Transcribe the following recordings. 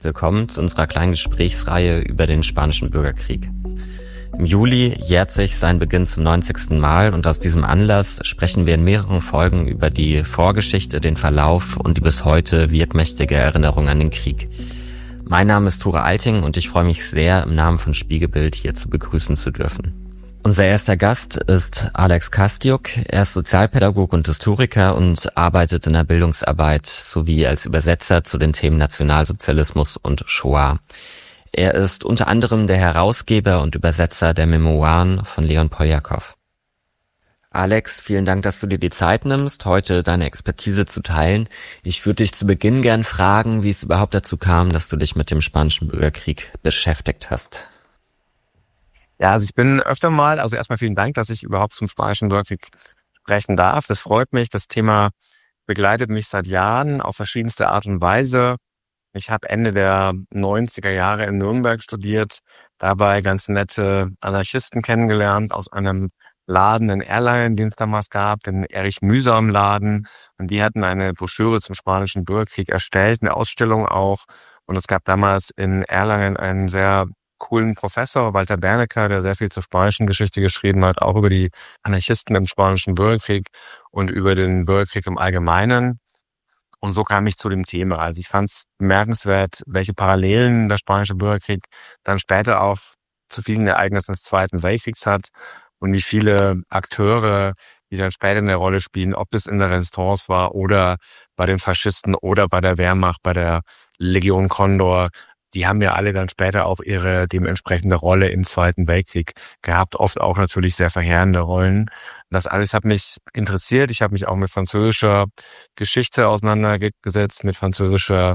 willkommen zu unserer kleinen Gesprächsreihe über den Spanischen Bürgerkrieg. Im Juli jährt sich sein Beginn zum 90. Mal und aus diesem Anlass sprechen wir in mehreren Folgen über die Vorgeschichte, den Verlauf und die bis heute wirkmächtige Erinnerung an den Krieg. Mein Name ist Ture Alting und ich freue mich sehr, im Namen von Spiegelbild hier zu begrüßen zu dürfen. Unser erster Gast ist Alex Kastjuk. Er ist Sozialpädagoge und Historiker und arbeitet in der Bildungsarbeit sowie als Übersetzer zu den Themen Nationalsozialismus und Shoah. Er ist unter anderem der Herausgeber und Übersetzer der Memoiren von Leon Poljakow. Alex, vielen Dank, dass du dir die Zeit nimmst, heute deine Expertise zu teilen. Ich würde dich zu Beginn gern fragen, wie es überhaupt dazu kam, dass du dich mit dem Spanischen Bürgerkrieg beschäftigt hast. Ja, also ich bin öfter mal, also erstmal vielen Dank, dass ich überhaupt zum Spanischen Bürgerkrieg sprechen darf. Das freut mich. Das Thema begleitet mich seit Jahren auf verschiedenste Art und Weise. Ich habe Ende der 90er Jahre in Nürnberg studiert, dabei ganz nette Anarchisten kennengelernt aus einem Laden in Erlangen, den es damals gab, den Erich-Mühsam-Laden. Und die hatten eine Broschüre zum Spanischen Bürgerkrieg erstellt, eine Ausstellung auch. Und es gab damals in Erlangen einen sehr coolen Professor, Walter Bernecker, der sehr viel zur spanischen Geschichte geschrieben hat, auch über die Anarchisten im Spanischen Bürgerkrieg und über den Bürgerkrieg im Allgemeinen. Und so kam ich zu dem Thema. Also ich fand es bemerkenswert, welche Parallelen der Spanische Bürgerkrieg dann später auch zu vielen Ereignissen des Zweiten Weltkriegs hat und wie viele Akteure, die dann später eine Rolle spielen, ob es in der Resistance war oder bei den Faschisten oder bei der Wehrmacht, bei der Legion Condor. Die haben ja alle dann später auch ihre dementsprechende Rolle im Zweiten Weltkrieg gehabt, oft auch natürlich sehr verheerende Rollen. Das alles hat mich interessiert. Ich habe mich auch mit französischer Geschichte auseinandergesetzt, mit französischer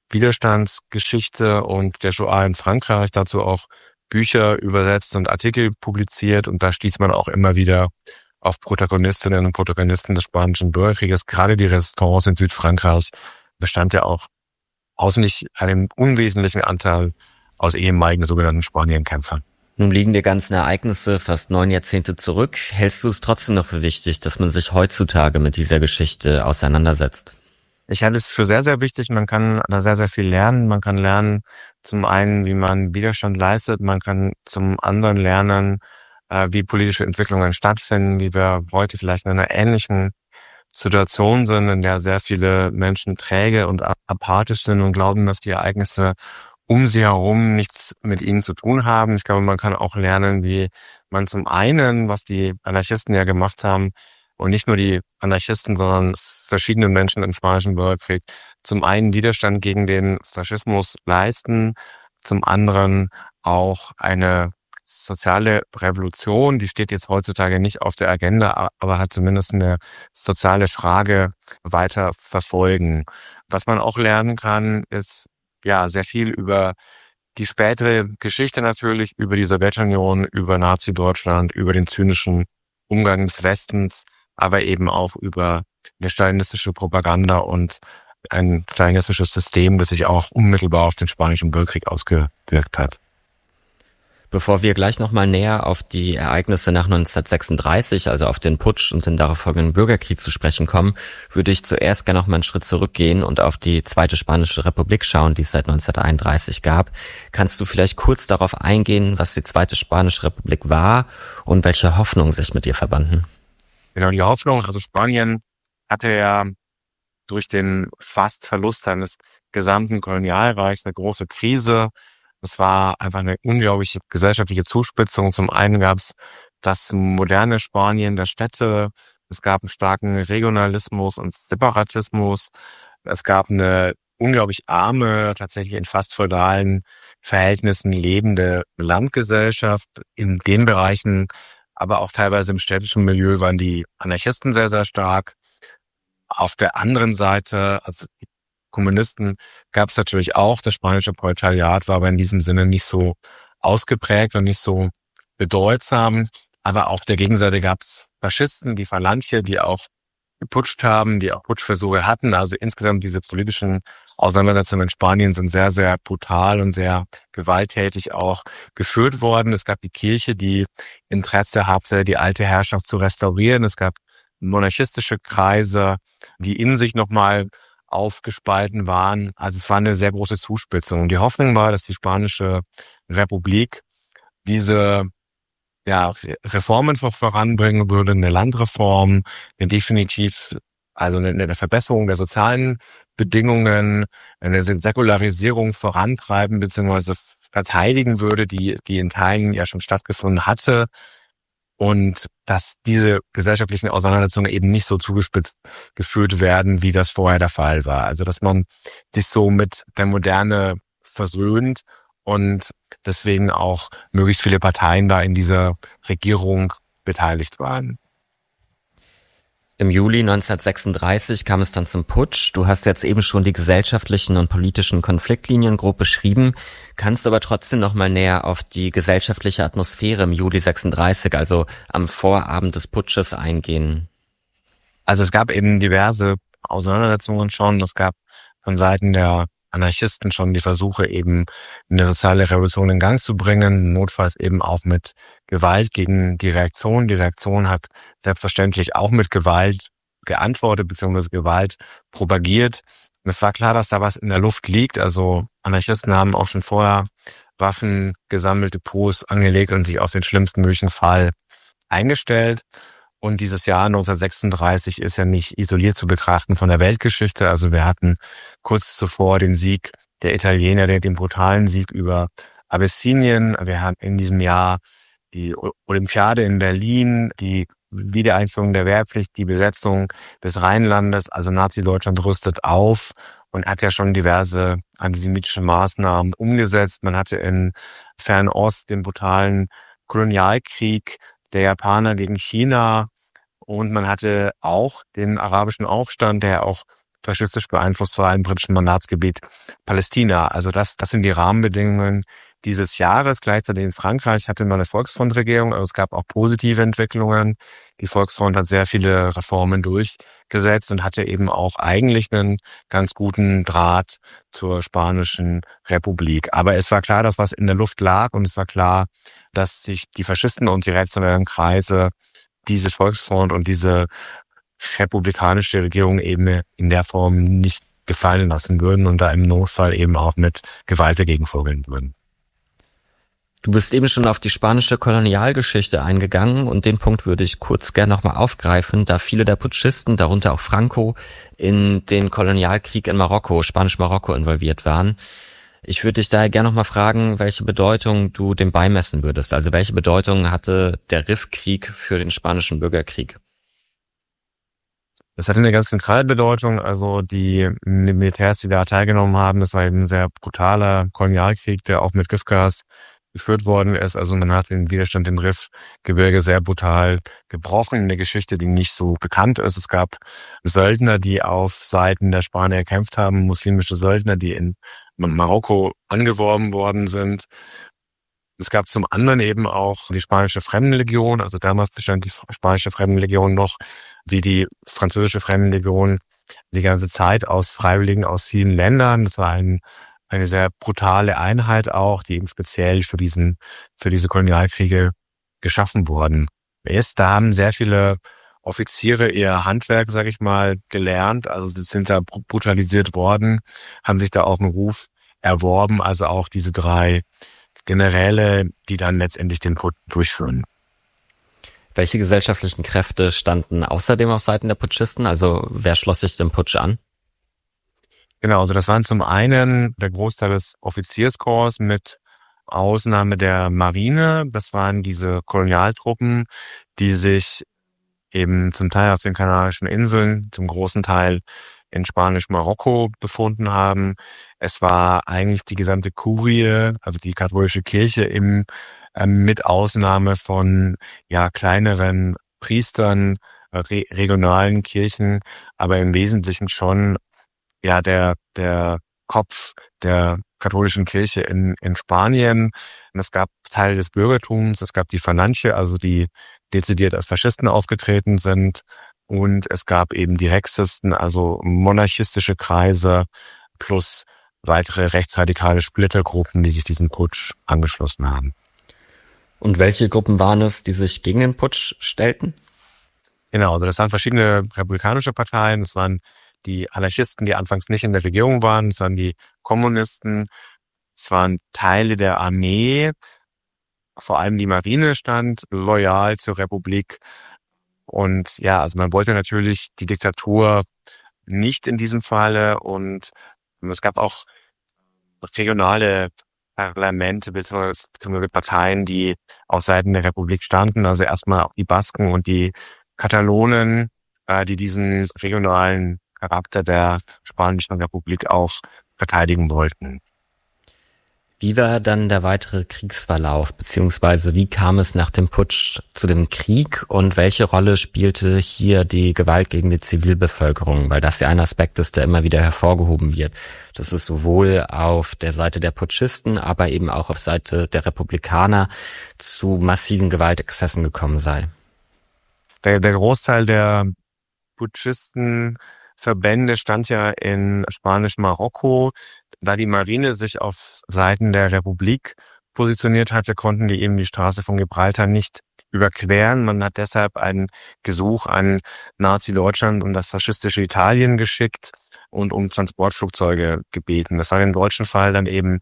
Widerstandsgeschichte und der Shoah in Frankreich, dazu auch Bücher übersetzt und Artikel publiziert. Und da stieß man auch immer wieder auf Protagonistinnen und Protagonisten des Spanischen Bürgerkrieges. Gerade die Resistance in Südfrankreich bestand ja auch aus nicht einem unwesentlichen Anteil aus ehemaligen sogenannten Spanienkämpfern. Nun liegen die ganzen Ereignisse fast 9 Jahrzehnte zurück. Hältst du es trotzdem noch für wichtig, dass man sich heutzutage mit dieser Geschichte auseinandersetzt? Ich halte es für sehr, sehr wichtig. Man kann da sehr, sehr viel lernen. Man kann lernen, zum einen, wie man Widerstand leistet. Man kann zum anderen lernen, wie politische Entwicklungen stattfinden, wie wir heute vielleicht in einer ähnlichen Situation sind, in der sehr viele Menschen träge und apathisch sind und glauben, dass die Ereignisse um sie herum nichts mit ihnen zu tun haben. Ich glaube, man kann auch lernen, wie man zum einen, was die Anarchisten ja gemacht haben, und nicht nur die Anarchisten, sondern verschiedene Menschen im Spanischen Bürgerkrieg, zum einen Widerstand gegen den Faschismus leisten, zum anderen auch eine soziale Revolution, die steht jetzt heutzutage nicht auf der Agenda, aber hat zumindest eine soziale Frage weiter verfolgen. Was man auch lernen kann, ist ja sehr viel über die spätere Geschichte natürlich, über die Sowjetunion, über Nazi-Deutschland, über den zynischen Umgang des Westens, aber eben auch über eine stalinistische Propaganda und ein stalinistisches System, das sich auch unmittelbar auf den Spanischen Bürgerkrieg ausgewirkt hat. Bevor wir gleich nochmal näher auf die Ereignisse nach 1936, also auf den Putsch und den darauf folgenden Bürgerkrieg zu sprechen kommen, würde ich zuerst gerne noch mal einen Schritt zurückgehen und auf die Zweite Spanische Republik schauen, die es seit 1931 gab. Kannst du vielleicht kurz darauf eingehen, was die Zweite Spanische Republik war und welche Hoffnungen sich mit ihr verbanden? Genau, die Hoffnung, also Spanien hatte ja durch den fast Verlust seines gesamten Kolonialreichs eine große Krise. Es war einfach eine unglaubliche gesellschaftliche Zuspitzung. Zum einen gab es das moderne Spanien der Städte. Es gab einen starken Regionalismus und Separatismus. Es gab eine unglaublich arme, tatsächlich in fast feudalen Verhältnissen lebende Landgesellschaft. In den Bereichen, aber auch teilweise im städtischen Milieu, waren die Anarchisten sehr, sehr stark. Auf der anderen Seite, also die Kommunisten gab es natürlich auch. Das spanische Proletariat war aber in diesem Sinne nicht so ausgeprägt und nicht so bedeutsam. Aber auf der Gegenseite gab es Faschisten, die Falange, die auch geputscht haben, die auch Putschversuche hatten. Also insgesamt diese politischen Auseinandersetzungen in Spanien sind sehr, sehr brutal und sehr gewalttätig auch geführt worden. Es gab die Kirche, die Interesse hatte, die alte Herrschaft zu restaurieren. Es gab monarchistische Kreise, die in sich nochmal aufgespalten waren. Also es war eine sehr große Zuspitzung. Und die Hoffnung war, dass die Spanische Republik diese Reformen voranbringen würde, eine Landreform, also eine Verbesserung der sozialen Bedingungen, eine Säkularisierung vorantreiben bzw. verteidigen würde, die in Teilen ja schon stattgefunden hatte. Und dass diese gesellschaftlichen Auseinandersetzungen eben nicht so zugespitzt geführt werden, wie das vorher der Fall war. Also dass man sich so mit der Moderne versöhnt und deswegen auch möglichst viele Parteien da in dieser Regierung beteiligt waren. Im Juli 1936 kam es dann zum Putsch. Du hast jetzt eben schon die gesellschaftlichen und politischen Konfliktlinien grob beschrieben. Kannst du aber trotzdem noch mal näher auf die gesellschaftliche Atmosphäre im Juli 36, also am Vorabend des Putsches, eingehen? Also es gab eben diverse Auseinandersetzungen schon. Es gab von Seiten der Anarchisten schon die Versuche, eben eine soziale Revolution in Gang zu bringen, notfalls eben auch mit Gewalt gegen die Reaktion. Die Reaktion hat selbstverständlich auch mit Gewalt geantwortet bzw. Gewalt propagiert. Und es war klar, dass da was in der Luft liegt. Also Anarchisten haben auch schon vorher Waffen gesammelt, Depots angelegt und sich auf den schlimmsten möglichen Fall eingestellt. Und dieses Jahr 1936 ist ja nicht isoliert zu betrachten von der Weltgeschichte. Also wir hatten kurz zuvor den Sieg der Italiener, den brutalen Sieg über Abessinien. Wir hatten in diesem Jahr die Olympiade in Berlin, die Wiedereinführung der Wehrpflicht, die Besetzung des Rheinlandes. Also Nazi-Deutschland rüstet auf und hat ja schon diverse antisemitische Maßnahmen umgesetzt. Man hatte in Fernost den brutalen Kolonialkrieg der Japaner gegen China und man hatte auch den arabischen Aufstand, der auch faschistisch beeinflusst war im britischen Mandatsgebiet Palästina. Also das sind die Rahmenbedingungen dieses Jahres. Gleichzeitig in Frankreich hatte man eine Volksfrontregierung, also es gab auch positive Entwicklungen. Die Volksfront hat sehr viele Reformen durchgesetzt und hatte eben auch eigentlich einen ganz guten Draht zur Spanischen Republik. Aber es war klar, dass was in der Luft lag und es war klar, dass sich die Faschisten und die reaktionären Kreise diese Volksfront und diese republikanische Regierung eben in der Form nicht gefallen lassen würden und da im Notfall eben auch mit Gewalt dagegen vorgehen würden. Du bist eben schon auf die spanische Kolonialgeschichte eingegangen und den Punkt würde ich kurz gerne nochmal aufgreifen, da viele der Putschisten, darunter auch Franco, in den Kolonialkrieg in Marokko, Spanisch-Marokko involviert waren. Ich würde dich daher gerne nochmal fragen, welche Bedeutung du dem beimessen würdest. Also welche Bedeutung hatte der Rifkrieg für den spanischen Bürgerkrieg? Das hatte eine ganz zentrale Bedeutung. Also die Militärs, die da teilgenommen haben, das war eben ein sehr brutaler Kolonialkrieg, der auch mit Giftgas geführt worden ist. Also man hat den Widerstand im Rifgebirge sehr brutal gebrochen. Eine Geschichte, die nicht so bekannt ist. Es gab Söldner, die auf Seiten der Spanier gekämpft haben, muslimische Söldner, die in Marokko angeworben worden sind. Es gab zum anderen eben auch die spanische Fremdenlegion. Also damals bestand die spanische Fremdenlegion noch wie die französische Fremdenlegion die ganze Zeit aus Freiwilligen aus vielen Ländern. Das war eine sehr brutale Einheit auch, die eben speziell für diese Kolonialkriege geschaffen worden ist. Da haben sehr viele Offiziere ihr Handwerk, sag ich mal, gelernt. Also sie sind da brutalisiert worden, haben sich da auch einen Ruf erworben. Also auch diese 3 Generäle, die dann letztendlich den Putsch durchführen. Welche gesellschaftlichen Kräfte standen außerdem auf Seiten der Putschisten? Also wer schloss sich dem Putsch an? Genau, also das waren zum einen der Großteil des Offizierskorps mit Ausnahme der Marine. Das waren diese Kolonialtruppen, die sich eben zum Teil auf den Kanarischen Inseln, zum großen Teil in Spanisch-Marokko befunden haben. Es war eigentlich die gesamte Kurie, also die katholische Kirche mit Ausnahme von kleineren Priestern, regionalen Kirchen, aber im Wesentlichen schon der Kopf der katholischen Kirche in Spanien. Und es gab Teile des Bürgertums, es gab die Falange, also die dezidiert als Faschisten aufgetreten sind. Und es gab eben die Rexisten, also monarchistische Kreise plus weitere rechtsradikale Splittergruppen, die sich diesem Putsch angeschlossen haben. Und welche Gruppen waren es, die sich gegen den Putsch stellten? Genau, also das waren verschiedene republikanische Parteien. Das waren die Anarchisten, die anfangs nicht in der Regierung waren, es waren die Kommunisten, es waren Teile der Armee, vor allem die Marine stand loyal zur Republik. Und ja, also man wollte natürlich die Diktatur nicht in diesem Falle, und es gab auch regionale Parlamente bzw. Parteien, die auf Seiten der Republik standen. Also erstmal auch die Basken und die Katalonen, die diesen regionalen Charakter der Spanischen Republik auch verteidigen wollten. Wie war dann der weitere Kriegsverlauf, beziehungsweise wie kam es nach dem Putsch zu dem Krieg und welche Rolle spielte hier die Gewalt gegen die Zivilbevölkerung? Weil das ja ein Aspekt ist, der immer wieder hervorgehoben wird. Dass es sowohl auf der Seite der Putschisten, aber eben auch auf Seite der Republikaner zu massiven Gewaltexzessen gekommen sei. Der Großteil der Putschistenverbände stand ja in Spanisch-Marokko. Da die Marine sich auf Seiten der Republik positioniert hatte, konnten die eben die Straße von Gibraltar nicht überqueren. Man hat deshalb ein Gesuch an Nazi-Deutschland und das faschistische Italien geschickt und um Transportflugzeuge gebeten. Das war im deutschen Fall dann eben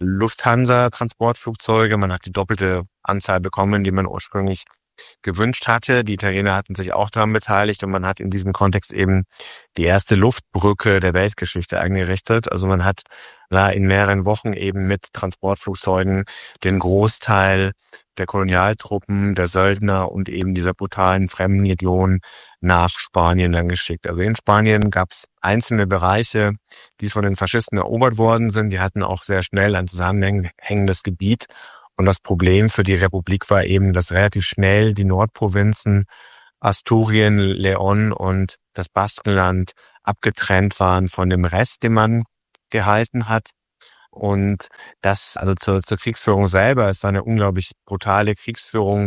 Lufthansa-Transportflugzeuge. Man hat die doppelte Anzahl bekommen, die man ursprünglich gewünscht hatte. Die Italiener hatten sich auch daran beteiligt und man hat in diesem Kontext eben die erste Luftbrücke der Weltgeschichte eingerichtet. Also man hat da in mehreren Wochen eben mit Transportflugzeugen den Großteil der Kolonialtruppen, der Söldner und eben dieser brutalen Fremdenlegion nach Spanien dann geschickt. Also in Spanien gab es einzelne Bereiche, die von den Faschisten erobert worden sind. Die hatten auch sehr schnell ein zusammenhängendes Gebiet. Und das Problem für die Republik war eben, dass relativ schnell die Nordprovinzen Asturien, León und das Baskenland abgetrennt waren von dem Rest, den man gehalten hat. Und das, also zur Kriegsführung selber, es war eine unglaublich brutale Kriegsführung,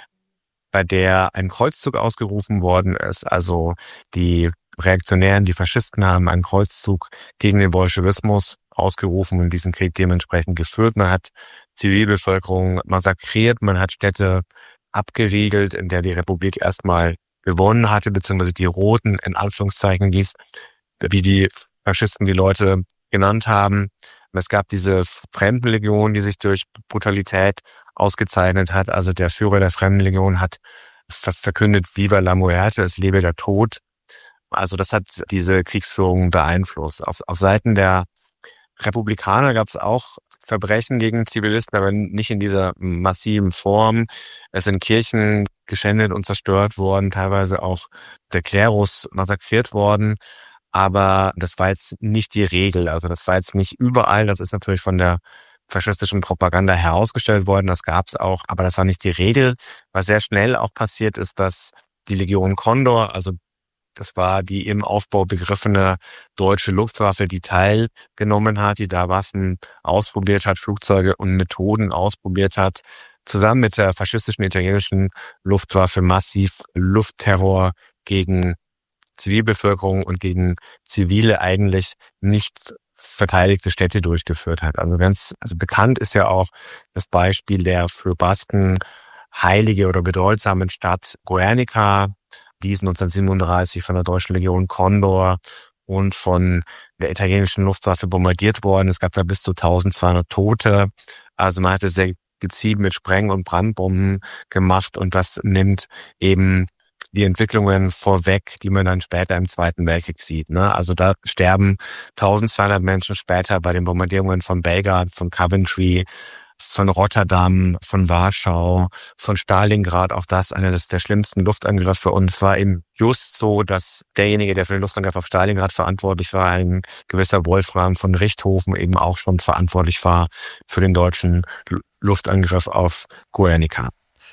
bei der ein Kreuzzug ausgerufen worden ist. Also die Reaktionären, die Faschisten haben einen Kreuzzug gegen den Bolschewismus ausgerufen und diesen Krieg dementsprechend geführt. Man hat Zivilbevölkerung massakriert, man hat Städte abgeriegelt, in der die Republik erstmal gewonnen hatte, beziehungsweise die Roten in Anführungszeichen ließ, wie die Faschisten die Leute genannt haben. Es gab diese Fremdenlegion, die sich durch Brutalität ausgezeichnet hat. Also der Führer der Fremdenlegion hat verkündet, Viva la Muerte, es lebe der Tod. Also das hat diese Kriegsführung beeinflusst. Auf Seiten der Republikaner gab es auch Verbrechen gegen Zivilisten, aber nicht in dieser massiven Form. Es sind Kirchen geschändet und zerstört worden, teilweise auch der Klerus massakriert worden. Aber das war jetzt nicht die Regel. Also das war jetzt nicht überall. Das ist natürlich von der faschistischen Propaganda herausgestellt worden. Das gab es auch, aber das war nicht die Regel. Was sehr schnell auch passiert ist, dass die Legion Condor, also das war die im Aufbau begriffene deutsche Luftwaffe, die teilgenommen hat, die da Waffen ausprobiert hat, Flugzeuge und Methoden ausprobiert hat, zusammen mit der faschistischen italienischen Luftwaffe massiv Luftterror gegen Zivilbevölkerung und gegen zivile eigentlich nicht verteidigte Städte durchgeführt hat. Also bekannt ist ja auch das Beispiel der für Basken heilige oder bedeutsamen Stadt Guernica, die ist 1937 von der deutschen Legion Condor und von der italienischen Luftwaffe bombardiert worden. Es gab da bis zu 1200 Tote. Also man hatte sehr gezielt mit Spreng- und Brandbomben gemacht und das nimmt eben die Entwicklungen vorweg, die man dann später im Zweiten Weltkrieg sieht. Also da sterben 1200 Menschen später bei den Bombardierungen von Belgrad, von Coventry, von Rotterdam, von Warschau, von Stalingrad, auch das einer der schlimmsten Luftangriffe. Und es war eben just so, dass derjenige, der für den Luftangriff auf Stalingrad verantwortlich war, ein gewisser Wolfram von Richthofen, eben auch schon verantwortlich war für den deutschen Luftangriff auf Guernica.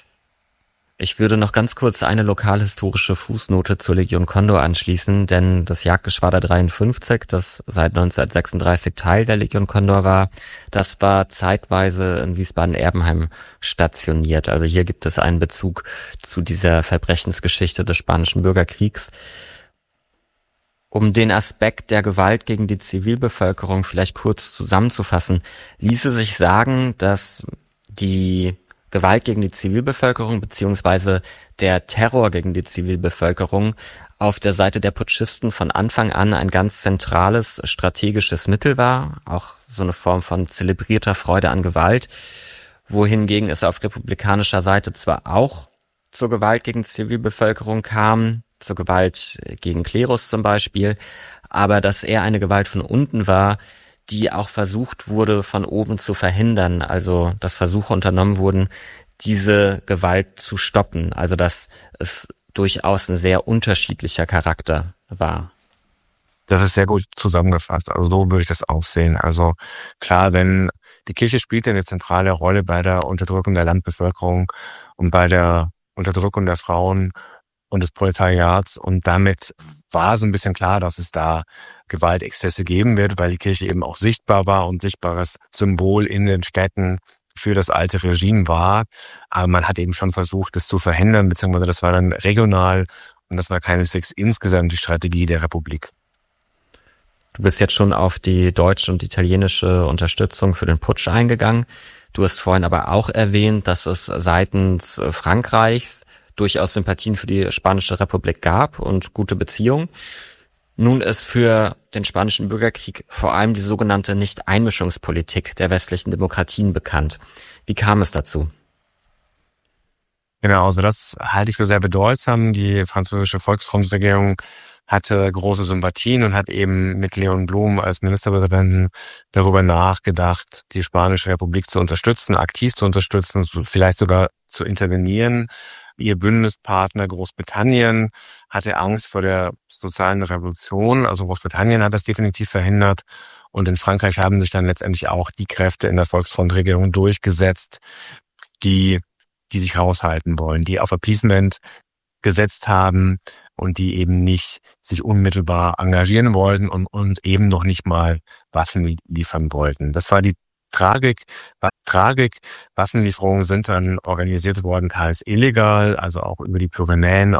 Ich würde noch ganz kurz eine lokalhistorische Fußnote zur Legion Condor anschließen, denn das Jagdgeschwader 53, das seit 1936 Teil der Legion Condor war, das war zeitweise in Wiesbaden-Erbenheim stationiert. Also hier gibt es einen Bezug zu dieser Verbrechensgeschichte des Spanischen Bürgerkriegs. Um den Aspekt der Gewalt gegen die Zivilbevölkerung vielleicht kurz zusammenzufassen, ließe sich sagen, dass die Gewalt gegen die Zivilbevölkerung beziehungsweise der Terror gegen die Zivilbevölkerung auf der Seite der Putschisten von Anfang an ein ganz zentrales strategisches Mittel war, auch so eine Form von zelebrierter Freude an Gewalt, wohingegen es auf republikanischer Seite zwar auch zur Gewalt gegen Zivilbevölkerung kam, zur Gewalt gegen Klerus zum Beispiel, aber dass eher eine Gewalt von unten war, die auch versucht wurde, von oben zu verhindern, also dass Versuche unternommen wurden, diese Gewalt zu stoppen, also dass es durchaus ein sehr unterschiedlicher Charakter war. Das ist sehr gut zusammengefasst. Also so würde ich das auch sehen. Also klar, wenn die Kirche spielt eine zentrale Rolle bei der Unterdrückung der Landbevölkerung und bei der Unterdrückung der Frauen und des Proletariats. Und damit war so ein bisschen klar, dass es da Gewaltexzesse geben wird, weil die Kirche eben auch sichtbar war und sichtbares Symbol in den Städten für das alte Regime war. Aber man hat eben schon versucht, das zu verhindern, beziehungsweise das war dann regional und das war keineswegs insgesamt die Strategie der Republik. Du bist jetzt schon auf die deutsche und italienische Unterstützung für den Putsch eingegangen. Du hast vorhin aber auch erwähnt, dass es seitens Frankreichs durchaus Sympathien für die Spanische Republik gab und gute Beziehungen. Nun ist für den Spanischen Bürgerkrieg vor allem die sogenannte Nicht-Einmischungspolitik der westlichen Demokratien bekannt. Wie kam es dazu? Genau, also das halte ich für sehr bedeutsam. Die französische Volksfrontregierung hatte große Sympathien und hat eben mit Léon Blum als Ministerpräsidenten darüber nachgedacht, die Spanische Republik zu unterstützen, aktiv zu unterstützen, vielleicht sogar zu intervenieren. Ihr Bündnispartner Großbritannien hatte Angst vor der sozialen Revolution. Also Großbritannien hat das definitiv verhindert. Und in Frankreich haben sich dann letztendlich auch die Kräfte in der Volksfrontregierung durchgesetzt, die sich raushalten wollen, die auf Appeasement gesetzt haben und die eben nicht sich unmittelbar engagieren wollten und eben noch nicht mal Waffen liefern wollten. Das war die Tragik. Waffenlieferungen sind dann organisiert worden, teils illegal, also auch über die Pyrenäen